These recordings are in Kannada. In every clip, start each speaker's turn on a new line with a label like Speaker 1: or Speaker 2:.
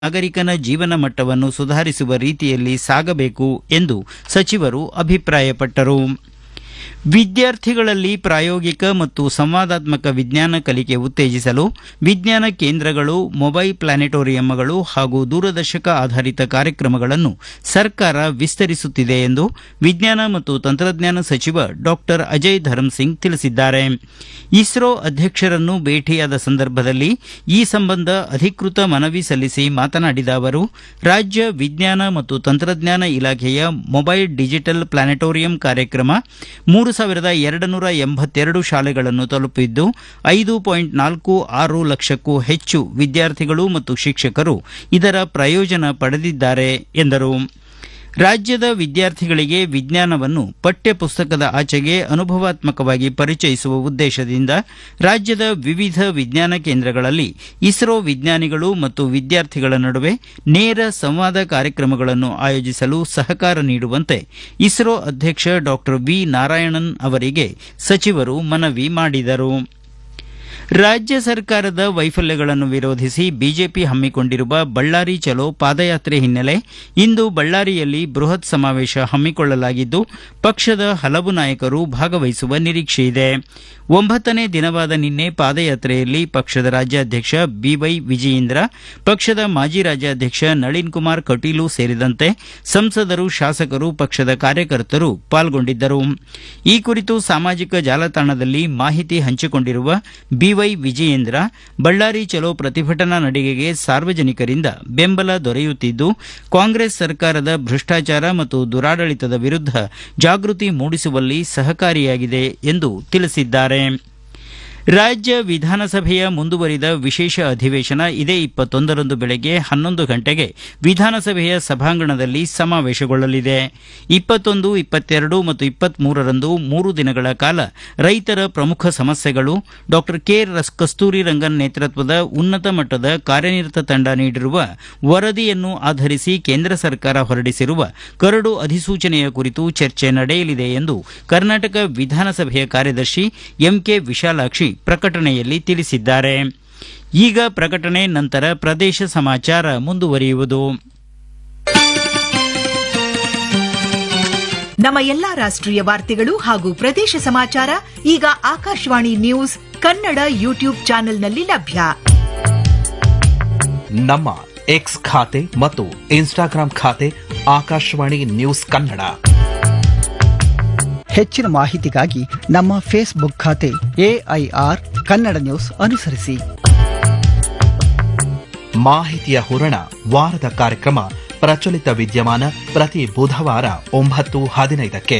Speaker 1: ನಾಗರಿಕನ ಜೀವನ ಮಟ್ಟವನ್ನು ಸುಧಾರಿಸುವ ರೀತಿಯಲ್ಲಿ ಸಾಗಬೇಕು ಎಂದು ಸಚಿವರು ಅಭಿಪ್ರಾಯಪಟ್ಟರು. ವಿದ್ಯಾರ್ಥಿಗಳಲ್ಲಿ ಪ್ರಾಯೋಗಿಕ ಮತ್ತು ಸಂವಾದಾತ್ಮಕ ವಿಜ್ಞಾನ ಕಲಿಕೆ ಉತ್ತೇಜಿಸಲು ವಿಜ್ಞಾನ ಕೇಂದ್ರಗಳು, ಮೊಬೈಲ್ ಪ್ಲಾನೆಟೋರಿಯಂಗಳು ಹಾಗೂ ದೂರದರ್ಶಕ ಆಧಾರಿತ ಕಾರ್ಯಕ್ರಮಗಳನ್ನು ಸರ್ಕಾರ ವಿಸ್ತರಿಸುತ್ತಿದೆ ಎಂದು ವಿಜ್ಞಾನ ಮತ್ತು ತಂತ್ರಜ್ಞಾನ ಸಚಿವ ಡಾಕ್ಟರ್ ಅಜಯ್ ಧರ್ಮಸಿಂಗ್ ತಿಳಿಸಿದ್ದಾರೆ. ಇಸ್ರೋ ಅಧ್ಯಕ್ಷರನ್ನು ಭೇಟಿಯಾದ ಸಂದರ್ಭದಲ್ಲಿ ಈ ಸಂಬಂಧ ಅಧಿಕೃತ ಮನವಿ ಸಲ್ಲಿಸಿ ಮಾತನಾಡಿದ ಅವರು, ರಾಜ್ಯ ವಿಜ್ಞಾನ ಮತ್ತು ತಂತ್ರಜ್ಞಾನ ಇಲಾಖೆಯ ಮೊಬೈಲ್ ಡಿಜಿಟಲ್ ಪ್ಲಾನೆಟೋರಿಯಂ ಕಾರ್ಯಕ್ರಮ 3,282 ಶಾಲೆಗಳನ್ನು ತಲುಪಿದ್ದು 5.46 ಲಕ್ಷಕ್ಕೂ ಹೆಚ್ಚು ವಿದ್ಯಾರ್ಥಿಗಳು ಮತ್ತು ಶಿಕ್ಷಕರು ಇದರ ಪ್ರಯೋಜನ ಪಡೆದಿದ್ದಾರೆ ಎಂದರು. ರಾಜ್ಯದ ವಿದ್ಯಾರ್ಥಿಗಳಿಗೆ ವಿಜ್ಞಾನವನ್ನು ಪಠ್ಯ ಪುಸ್ತಕದ ಆಚೆಗೆ ಅನುಭವಾತ್ಮಕವಾಗಿ ಪರಿಚಯಿಸುವ ಉದ್ದೇಶದಿಂದ ರಾಜ್ಯದ ವಿವಿಧ ವಿಜ್ಞಾನ ಕೇಂದ್ರಗಳಲ್ಲಿ ಇಸ್ರೋ ವಿಜ್ಞಾನಿಗಳು ಮತ್ತು ವಿದ್ಯಾರ್ಥಿಗಳ ನಡುವೆ ನೇರ ಸಂವಾದ ಕಾರ್ಯಕ್ರಮಗಳನ್ನು ಆಯೋಜಿಸಲು ಸಹಕಾರ ನೀಡುವಂತೆ ಇಸ್ರೋ ಅಧ್ಯಕ್ಷ ಡಾಕ್ಟರ್ ವಿ ನಾರಾಯಣನ್ ಅವರಿಗೆ ಸಚಿವರು ಮನವಿ ಮಾಡಿದರು. ರಾಜ್ಯ ಸರ್ಕಾರದ ವೈಫಲ್ಯಗಳನ್ನು ವಿರೋಧಿಸಿ ಬಿಜೆಪಿ ಹಮ್ಮಿಕೊಂಡಿರುವ ಬಳ್ಳಾರಿ ಚಲೋ ಪಾದಯಾತ್ರೆ ಹಿನ್ನೆಲೆ ಇಂದು ಬಳ್ಳಾರಿಯಲ್ಲಿ ಬೃಹತ್ ಸಮಾವೇಶ ಹಮ್ಮಿಕೊಳ್ಳಲಾಗಿದ್ದು, ಪಕ್ಷದ ಹಲವು ನಾಯಕರು ಭಾಗವಹಿಸುವ ನಿರೀಕ್ಷೆಯಿದೆ. 9ನೇ ದಿನವಾದ ನಿನ್ನೆ ಪಾದಯಾತ್ರೆಯಲ್ಲಿ ಪಕ್ಷದ ರಾಜ್ಯಾಧ್ಯಕ್ಷ ಬಿವೈ ವಿಜಯೇಂದ್ರ, ಪಕ್ಷದ ಮಾಜಿ ರಾಜ್ಯಾಧ್ಯಕ್ಷ ನಳಿನ್ ಕುಮಾರ್ ಕಟೀಲು ಸೇರಿದಂತೆ ಸಂಸದರು, ಶಾಸಕರು, ಪಕ್ಷದ ಕಾರ್ಯಕರ್ತರು ಪಾಲ್ಗೊಂಡಿದ್ದರು. ಈ ಕುರಿತು ಸಾಮಾಜಿಕ ಜಾಲತಾಣದಲ್ಲಿ ಮಾಹಿತಿ ಹಂಚಿಕೊಂಡಿರುವ ಬಿವೈ ವಿಜಯೇಂದ್ರ, ಬಳ್ಳಾರಿ ಚಲೋ ಪ್ರತಿಭಟನಾ ನಡಿಗೆಗೆ ಸಾರ್ವಜನಿಕರಿಂದ ಬೆಂಬಲ ದೊರೆಯುತ್ತಿದ್ದು, ಕಾಂಗ್ರೆಸ್ ಸರ್ಕಾರದ ಭ್ರಷ್ಟಾಚಾರ ಮತ್ತು ದುರಾಡಳಿತದ ವಿರುದ್ಧ ಜಾಗೃತಿ ಮೂಡಿಸುವಲ್ಲಿ ಸಹಕಾರಿಯಾಗಿದೆ ಎಂದು ತಿಳಿಸಿದ್ದಾರೆ. ರಾಜ್ಯ ವಿಧಾನಸಭೆಯ ಮುಂದುವರಿದ ವಿಶೇಷ ಅಧಿವೇಶನ ಇದೇ 21ರಂದು ಬೆಳಗ್ಗೆ 11 ಗಂಟೆಗೆ ವಿಧಾನಸಭೆಯ ಸಭಾಂಗಣದಲ್ಲಿ ಸಮಾವೇಶಗೊಳ್ಳಲಿದೆ. 21, 22 ಮತ್ತು 23ರಂದು 3 ದಿನಗಳ ಕಾಲ ರೈತರ ಪ್ರಮುಖ ಸಮಸ್ಯೆಗಳು, ಡಾಕ್ಟರ್ ಕೆ. ಕಸ್ತೂರಿ ರಂಗನ್ ನೇತೃತ್ವದ ಉನ್ನತ ಮಟ್ಟದ ಕಾರ್ಯನಿರತ ತಂಡ ನೀಡಿರುವ ವರದಿಯನ್ನು ಆಧರಿಸಿ ಕೇಂದ್ರ ಸರ್ಕಾರ ಹೊರಡಿಸಿರುವ ಕರಡು ಅಧಿಸೂಚನೆಯ ಕುರಿತು ಚರ್ಚೆ ನಡೆಯಲಿದೆ ಎಂದು ಕರ್ನಾಟಕ ವಿಧಾನಸಭೆಯ ಕಾರ್ಯದರ್ಶಿ ಎಂಕೆ ವಿಶಾಲಾಕ್ಷಿ ಪ್ರಕಟಣೆಯಲ್ಲಿ ತಿಳಿಸಿದ್ದಾರೆ. ಈಗ ಪ್ರಕಟಣೆ ನಂತರ ಪ್ರದೇಶ ಸಮಾಚಾರ ಮುಂದುವರಿಯುವುದು.
Speaker 2: ನಮ್ಮ ಎಲ್ಲಾ ರಾಷ್ಟ್ರೀಯ ವಾರ್ತೆಗಳು ಹಾಗೂ ಪ್ರದೇಶ ಸಮಾಚಾರ ಈಗ ಆಕಾಶವಾಣಿ ನ್ಯೂಸ್ ಕನ್ನಡ ಯೂಟ್ಯೂಬ್ ಚಾನೆಲ್ನಲ್ಲಿ ಲಭ್ಯ.
Speaker 3: ನಮ್ಮ ಎಕ್ಸ್ ಖಾತೆ ಮತ್ತು ಇನ್ಸ್ಟಾಗ್ರಾಂ ಖಾತೆ ಆಕಾಶವಾಣಿ ನ್ಯೂಸ್ ಕನ್ನಡ.
Speaker 4: ಹೆಚ್ಚಿನ ಮಾಹಿತಿಗಾಗಿ ನಮ್ಮ ಫೇಸ್ಬುಕ್ ಖಾತೆ AIR ಕನ್ನಡ ನ್ಯೂಸ್ ಅನುಸರಿಸಿ.
Speaker 3: ಮಾಹಿತಿಯ ಹೂರಣ ವಾರದ ಕಾರ್ಯಕ್ರಮ ಪ್ರಚಲಿತ ವಿದ್ಯಮಾನ ಪ್ರತಿ ಬುಧವಾರ 9:15ಕ್ಕೆ.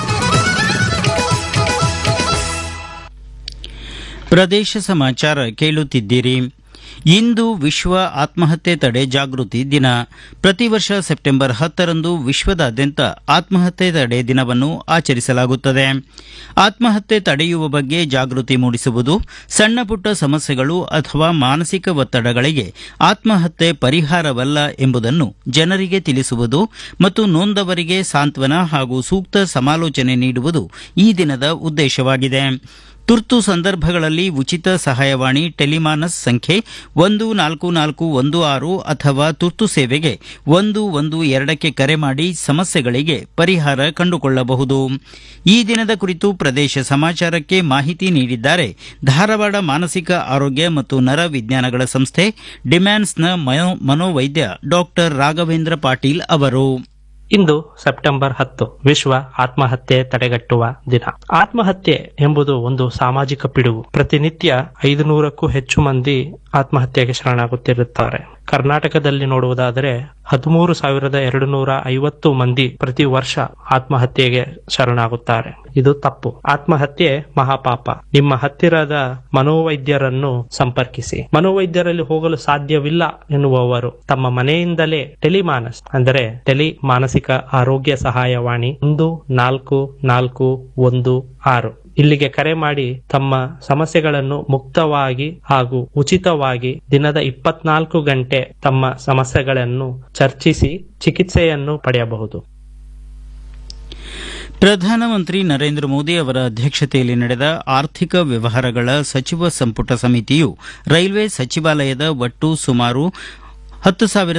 Speaker 1: ಪ್ರದೇಶ ಸಮಾಚಾರ ಕೇಳುತ್ತಿದ್ದೀರಿ. ಇಂದು ವಿಶ್ವ ಆತ್ಮಹತ್ಯೆ ತಡೆ ಜಾಗೃತಿ ದಿನ. ಪ್ರತಿ ವರ್ಷ ಸೆಪ್ಟೆಂಬರ್ 10ರಂದು ವಿಶ್ವದಾದ್ಯಂತ ಆತ್ಮಹತ್ಯೆ ತಡೆ ದಿನವನ್ನು ಆಚರಿಸಲಾಗುತ್ತದೆ. ಆತ್ಮಹತ್ಯೆ ತಡೆಯುವ ಬಗ್ಗೆ ಜಾಗೃತಿ ಮೂಡಿಸುವುದು, ಸಣ್ಣ ಪುಟ್ಟ ಸಮಸ್ಯೆಗಳು ಅಥವಾ ಮಾನಸಿಕ ಒತ್ತಡಗಳಿಗೆ ಆತ್ಮಹತ್ಯೆ ಪರಿಹಾರವಲ್ಲ ಎಂಬುದನ್ನು ಜನರಿಗೆ ತಿಳಿಸುವುದು ಮತ್ತು ನೊಂದವರಿಗೆ ಸಾಂತ್ವನ ಹಾಗೂ ಸೂಕ್ತ ಸಮಾಲೋಚನೆ ನೀಡುವುದು ಈ ದಿನದ ಉದ್ದೇಶವಾಗಿದೆ. ತುರ್ತು ಸಂದರ್ಭಗಳಲ್ಲಿ ಉಚಿತ ಸಹಾಯವಾಣಿ ಟೆಲಿಮಾನಸ್ ಸಂಖ್ಯೆ 14416 ಅಥವಾ ತುರ್ತು ಸೇವೆಗೆ 112ಕ್ಕೆ ಕರೆ ಮಾಡಿ ಸಮಸ್ಯೆಗಳಿಗೆ ಪರಿಹಾರ ಕಂಡುಕೊಳ್ಳಬಹುದು. ಈ ದಿನದ ಕುರಿತು ಪ್ರದೇಶ ಸಮಾಚಾರಕ್ಕೆ ಮಾಹಿತಿ ನೀಡಿದ್ದಾರೆ ಧಾರವಾಡ ಮಾನಸಿಕ ಆರೋಗ್ಯ ಮತ್ತು ನರ ವಿಜ್ಞಾನಗಳ ಸಂಸ್ಥೆ ಡಿಮ್ಯಾನ್ಸ್ನ ಮನೋವೈದ್ಯ ಡಾಕ್ಟರ್ ರಾಘವೇಂದ್ರ ಪಾಟೀಲ್ ಅವರು.
Speaker 5: ಇಂದು ಸೆಪ್ಟೆಂಬರ್ 10 ವಿಶ್ವ ಆತ್ಮಹತ್ಯೆ ತಡೆಗಟ್ಟುವ ದಿನ. ಆತ್ಮಹತ್ಯೆ ಎಂಬುದು ಒಂದು ಸಾಮಾಜಿಕ ಪಿಡುಗು. ಪ್ರತಿನಿತ್ಯ 500ಕ್ಕೂ ಹೆಚ್ಚು ಮಂದಿ ಆತ್ಮಹತ್ಯೆಗೆ ಶರಣಾಗುತ್ತಿರುತ್ತಾರೆ. ಕರ್ನಾಟಕದಲ್ಲಿ ನೋಡುವುದಾದರೆ 13,250 ಮಂದಿ ಪ್ರತಿ ವರ್ಷ ಆತ್ಮಹತ್ಯೆಗೆ ಶರಣಾಗುತ್ತಾರೆ. ಇದು ತಪ್ಪು. ಆತ್ಮಹತ್ಯೆ ಮಹಾಪಾಪ. ನಿಮ್ಮ ಹತ್ತಿರದ ಮನೋವೈದ್ಯರನ್ನು ಸಂಪರ್ಕಿಸಿ. ಮನೋವೈದ್ಯರಲ್ಲಿ ಹೋಗಲು ಸಾಧ್ಯವಿಲ್ಲ ಎನ್ನುವವರು ತಮ್ಮ ಮನೆಯಿಂದಲೇ ಟೆಲಿಮಾನಸ್ ಅಂದರೆ ಮಾನಸಿಕ ಆರೋಗ್ಯ ಸಹಾಯವಾಣಿ 14416 ಇಲ್ಲಿಗೆ ಕರೆ ಮಾಡಿ ತಮ್ಮ ಸಮಸ್ಯೆಗಳನ್ನು ಮುಕ್ತವಾಗಿ ಹಾಗೂ ಉಚಿತವಾಗಿ ದಿನದ 24 ಗಂಟೆ ತಮ್ಮ ಸಮಸ್ಯೆಗಳನ್ನು ಚರ್ಚಿಸಿ ಚಿಕಿತ್ಸೆಯನ್ನು ಪಡೆಯಬಹುದು.
Speaker 1: ಪ್ರಧಾನಮಂತ್ರಿ ನರೇಂದ್ರ ಮೋದಿ ಅವರ ಅಧ್ಯಕ್ಷತೆಯಲ್ಲಿ ನಡೆದ ಆರ್ಥಿಕ ವ್ಯವಹಾರಗಳ ಸಚಿವ ಸಂಪುಟ ಸಮಿತಿಯು ರೈಲ್ವೆ ಸಚಿವಾಲಯದ ಒಟ್ಟು ಸುಮಾರು 10,000